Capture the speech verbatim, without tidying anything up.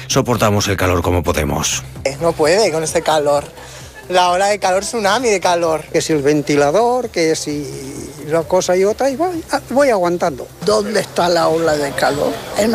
soportamos el calor como podemos. No puede con este calor. La ola de calor, tsunami de calor. Que si el ventilador, que si una cosa y otra, y voy, voy aguantando. ¿Dónde está la ola de calor? En